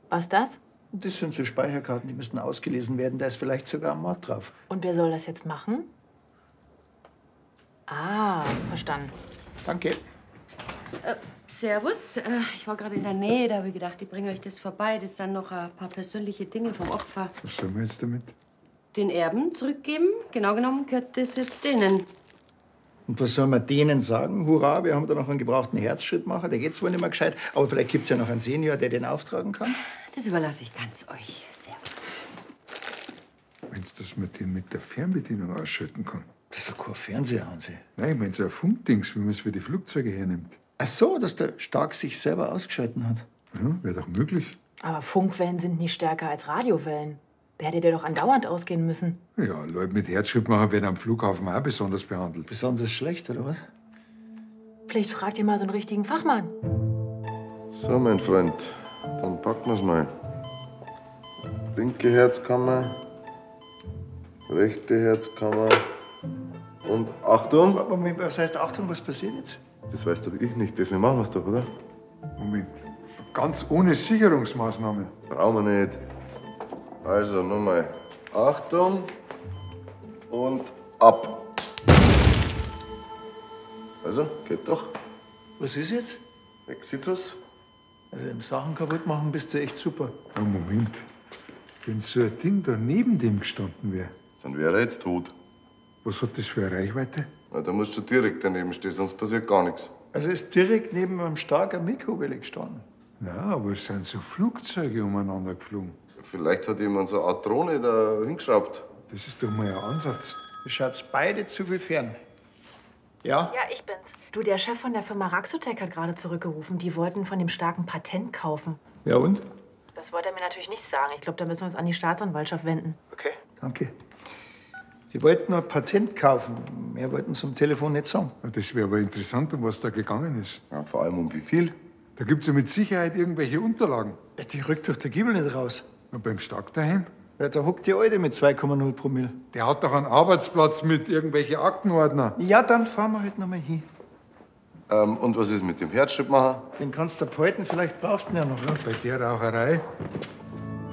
Was das? Das sind so Speicherkarten, die müssen ausgelesen werden. Da ist vielleicht sogar ein Mord drauf. Und wer soll das jetzt machen? Ah, verstanden. Danke. Servus. Ich war gerade in der Nähe, da habe ich gedacht, ich bringe euch das vorbei. Das sind noch ein paar persönliche Dinge vom Opfer. Was sollen wir jetzt damit? Den Erben zurückgeben. Genau genommen gehört das jetzt denen. Und was soll man denen sagen? Hurra, wir haben da noch einen gebrauchten Herzschrittmacher. Der geht zwar nicht mehr gescheit, aber vielleicht gibt's ja noch einen Senior, der den auftragen kann. Das überlasse ich ganz euch. Servus. Meinst du, dass man den mit der Fernbedienung ausschalten kann? Das ist doch kein Fernseher, Hansi. Nein, ich meine so ein Funkdings, wie man es für die Flugzeuge hernimmt. Ach so, dass der Stark sich selber ausgeschalten hat. Ja, wäre doch möglich. Aber Funkwellen sind nicht stärker als Radiowellen. Der hätte dir doch andauernd ausgehen müssen. Ja, Leute mit Herzschrittmacher werden am Flughafen auch besonders behandelt. Besonders schlecht, oder was? Vielleicht fragt ihr mal so einen richtigen Fachmann. So, mein Freund, dann packen wir's mal. Linke Herzkammer, rechte Herzkammer und Achtung! Moment, was heißt Achtung, was passiert jetzt? Das weiß doch ich nicht, deswegen machen wir's doch, oder? Moment, ganz ohne Sicherungsmaßnahmen. Brauchen wir nicht. Also, nochmal. Achtung und ab. Also, geht doch. Was ist jetzt? Exitus. Also im Sachen kaputt machen bist du echt super. Ja, Moment. Wenn so ein Ding da neben dem gestanden wäre, Dann wäre er jetzt tot. was hat das für eine Reichweite? Na, da musst du direkt daneben stehen, sonst passiert gar nichts. Also ist direkt neben einem starken Mikrowelle gestanden. Ja, aber es sind so Flugzeuge umeinander geflogen. Vielleicht hat jemand so eine Art Drohne da hingeschraubt. Das ist doch mal ein Ansatz. Ihr schaut's beide zu viel fern. Ja? Ja, ich bin's. Du, der Chef von der Firma Raxotec hat gerade zurückgerufen. Die wollten von dem starken Patent kaufen. Ja und? Das wollte er mir natürlich nicht sagen. Ich glaube, da müssen wir uns an die Staatsanwaltschaft wenden. Okay. Danke. Die wollten ein Patent kaufen. Mehr wollten sie am Telefon nicht sagen. Ja, das wäre aber interessant, um was da gegangen ist. Ja, vor allem um wie viel? Da gibt's ja mit Sicherheit irgendwelche Unterlagen. Ja, die rückt doch der Giebel nicht raus. Und beim Stark daheim? Ja, da hockt die Alte mit 2,0 Promille. Der hat doch einen Arbeitsplatz mit irgendwelchen Aktenordner. Ja, dann fahren wir halt noch mal hin. Und was ist mit dem Herzschrittmacher? Den kannst du behalten, vielleicht brauchst du ihn ja noch. Ja, bei der Raucherei.